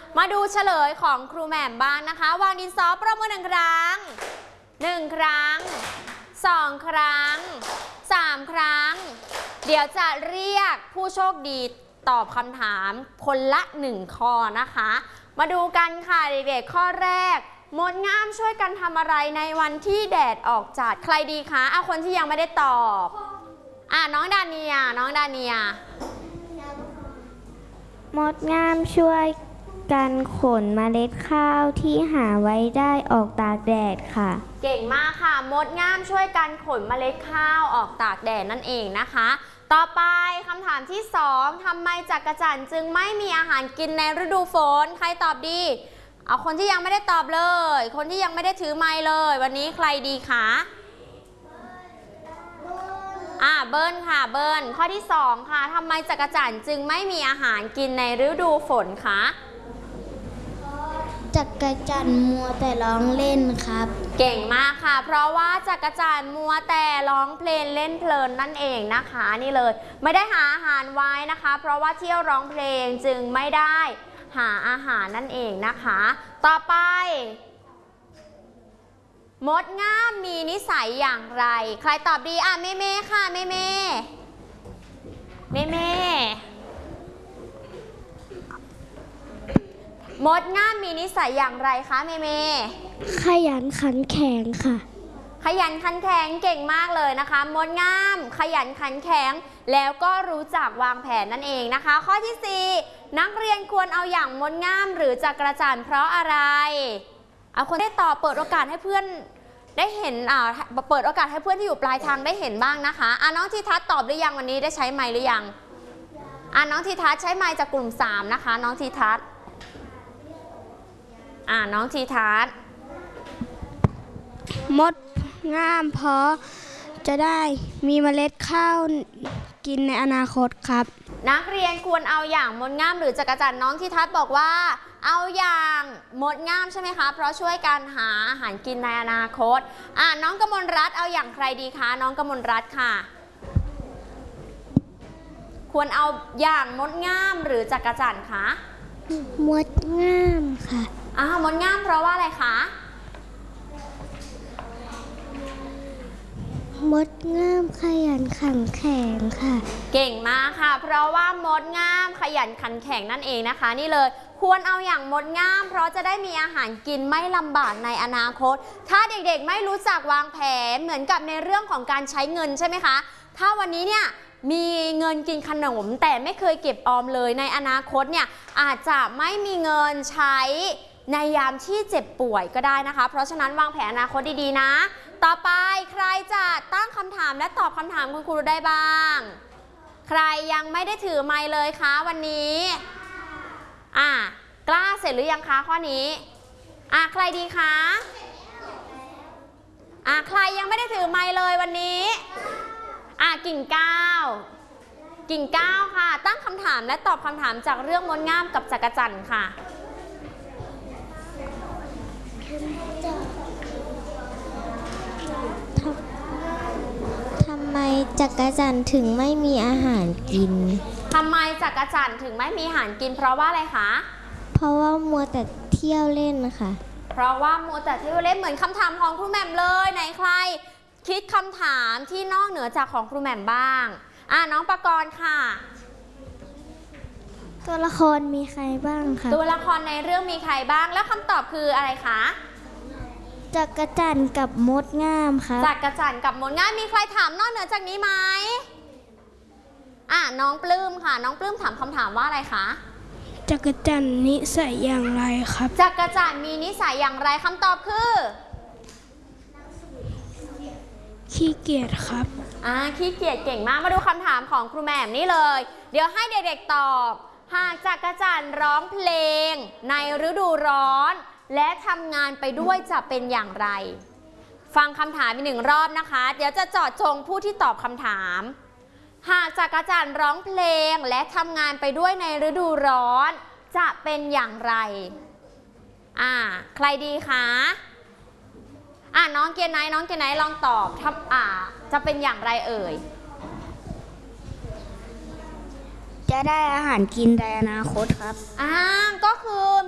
มาดูเฉลยของครูแหม่มบ้างนะคะวางดินสอประมือ1 ครั้ง1 ครั้ง2 ครั้ง3 ครั้งเดี๋ยวจะเรียกผู้โชคดีตอบคำถามคนละ1 ข้อนะคะมาดูกันค่ะเด็กๆข้อแรกมดงามช่วยกันทำอะไรในวันที่แดดออกจัดใครดีคะคนที่ยังไม่ได้ตอบน้องดาเนียมดงามช่วยกันขนเมล็ดข้าวที่หาไว้ได้ออกตากแดดค่ะเก่งมากค่ะมดงามช่วยกันขนเมล็ดข้าวออกตากแดดนั่นเองนะคะต่อไปคำถามที่2ทำไมจักรจั่นจึงไม่มีอาหารกินในฤดูฝนใครตอบดีเอาคนที่ยังไม่ได้ตอบเลยคนที่ยังไม่ได้ถือไมค์เลยวันนี้ใครดีคะเบิ้ลค่ะเบิ้ลข้อที่2ค่ะทำไมจักรจั่นจึงไม่มีอาหารกินในฤดูฝนคะจักรจั่นมัวแต่ร้องเล่นครับเก่งมากค่ะเพราะว่าจักรจั่นมัวแต่ร้องเพลงเล่นเพลินนั่นเองนะคะนี่เลยไม่ได้หาอาหารไว้นะคะเพราะว่าเที่ยวร้องเพลงจึงไม่ได้หาอาหารนั่นเองนะคะต่อไปมดงามมีนิสัยอย่างไรใครตอบดีเมค่ะเมมดงามมีนิสัยอย่างไรคะเมขยันขันแข็งค่ะขยันขันแข็งเก่งมากเลยนะคะมดงามขยันขันแข็งแล้วก็รู้จักวางแผนนั่นเองนะคะข้อที่4นักเรียนควรเอาอย่างมดงามหรือจักรจั่นเพราะอะไรเอาคนได้ตอบเปิดโอกาสให้เพื่อนได้เห็นเปิดโอกาสให้เพื่อนที่อยู่ปลายทางได้เห็นบ้างนะคะน้องทีทัศน์ตอบหรือยังวันนี้ได้ใช้ไมค์หรือยังน้องทีทัศน์ใช้ไมค์จากกลุ่ม3นะคะน้องทีทัศน์น้องทีทัศน์มดงามเพราะจะได้มีเมล็ดข้าวกินในอนาคตครับนักเรียนควรเอาอย่างมดงามหรือจักรจั่นน้องทีทัศน์บอกว่าเอาอย่างมดงามใช่ไหมคะเพราะช่วยกันหาอาหารกินในอนาคตน้องกมลรัตน์เอาอย่างใครดีคะน้องกมลรัตน์ค่ะควรเอาอย่างมดงามหรือจักรจั่นคะมดงามค่ะมดงามเพราะว่าอะไรคะมดงามขยันขันแข็งค่ะเก่งมากค่ะเพราะว่ามดงามขยันขันแข็งนั่นเองนะคะนี่เลยควรเอาอย่างมดงามเพราะจะได้มีอาหารกินไม่ลำบากในอนาคตถ้าเด็กๆไม่รู้จักวางแผนเหมือนกับในเรื่องของการใช้เงินใช่ไหมคะถ้าวันนี้เนี่ยมีเงินกินขนมแต่ไม่เคยเก็บออมเลยในอนาคตเนี่ยอาจจะไม่มีเงินใช้ในยามที่เจ็บป่วยก็ได้นะคะเพราะฉะนั้นวางแผนอนาคตดีๆนะต่อไปใครจะตั้งคำถามและตอบคำถามคุณครูได้บ้างใครยังไม่ได้ถือไมค์เลยคะวันนี้กล้าเสร็จหรือยังคะข้อนี้ใครดีคะใครยังไม่ได้ถือไมค์เลยวันนี้กิ่งก้าวค่ะตั้งคำถามและตอบคำถามจากเรื่องมดงามกับจักรจั่นค่ะทำไมจักรจั่นถึงไม่มีอาหารกินทำไมจักรจั่นถึงไม่มีอาหารกินเพราะว่าอะไรคะเพราะว่ามัวแต่เที่ยวเล่นนะคะเพราะว่ามัวแต่เที่ยวเล่นเหมือนคำถามของครูแหม่มเลยไหนใครคิดคำถามที่นอกเหนือจากของครูแหม่มบ้างน้องปกรณ์ค่ะตัวละครมีใครบ้างคะตัวละครในเรื่องมีใครบ้างแล้วคำตอบคืออะไรคะจักรจั่นกับมดงามค่ะจักรจั่นกับมดงามมีใครถามนอกเหนือจากนี้ไหมน้องปลื้มค่ะน้องปลื้มถามคำถามว่าอะไรคะจักรจั่นนิสัยอย่างไรครับจักรจั่นมีนิสัยอย่างไรคำตอบคือขี้เกียจครับขี้เกียจเก่งมากมาดูคำถามของครูแหม่มนี่เลยเดี๋ยวให้เด็กๆตอบหากจักรจั่นร้องเพลงในฤดูร้อนและทำงานไปด้วยจะเป็นอย่างไรฟังคำถามอีก1 รอบนะคะเดี๋ยวจะเจาะจงผู้ที่ตอบคำถามหากจักรจั่นร้องเพลงและทำงานไปด้วยในฤดูร้อนจะเป็นอย่างไรใครดีคะน้องเกียร์ไนท์ลองตอบจะเป็นอย่างไรเอ่ยจะได้อาหารกินในอนาคตครับก็คือ